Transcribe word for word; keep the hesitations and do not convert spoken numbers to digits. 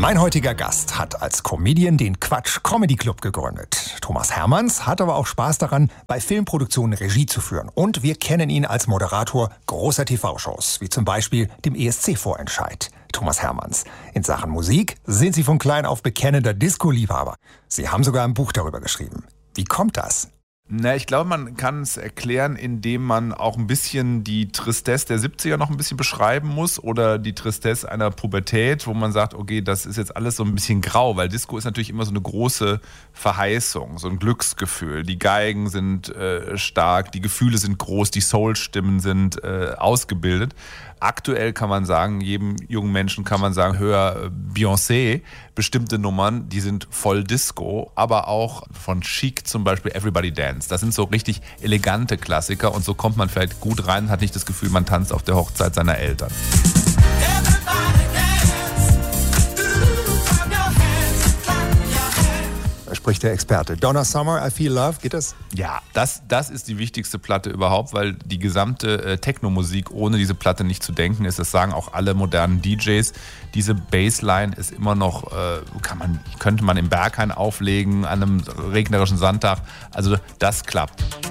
Mein heutiger Gast hat als Comedian den Quatsch Comedy Club gegründet. Thomas Hermanns hat aber auch Spaß daran, bei Filmproduktionen Regie zu führen. Und wir kennen ihn als Moderator großer T V-Shows, wie zum Beispiel dem E S C-Vorentscheid. Thomas Hermanns. In Sachen Musik sind Sie von klein auf bekennender Disco-Liebhaber. Sie haben sogar ein Buch darüber geschrieben. Wie kommt das? Na, ich glaube, man kann es erklären, indem man auch ein bisschen die Tristesse der siebziger noch ein bisschen beschreiben muss oder die Tristesse einer Pubertät, wo man sagt, okay, das ist jetzt alles so ein bisschen grau, weil Disco ist natürlich immer so eine große Verheißung, so ein Glücksgefühl. Die Geigen sind äh, stark, die Gefühle sind groß, die Soul-Stimmen sind äh, ausgebildet. Aktuell kann man sagen, jedem jungen Menschen kann man sagen, hör Beyoncé, bestimmte Nummern, die sind voll Disco, aber auch von Chic zum Beispiel Everybody Dance. Das sind so richtig elegante Klassiker und so kommt man vielleicht gut rein und hat nicht das Gefühl, man tanzt auf der Hochzeit seiner Eltern. Spricht der Experte. Donna Summer, I Feel Love, geht das? Ja, das, das ist die wichtigste Platte überhaupt, weil die gesamte äh, Techno-Musik ohne diese Platte nicht zu denken ist. Das sagen auch alle modernen D Js. Diese Bassline ist immer noch, äh, kann man, könnte man im Berghain auflegen, an einem regnerischen Sonntag. Also das klappt.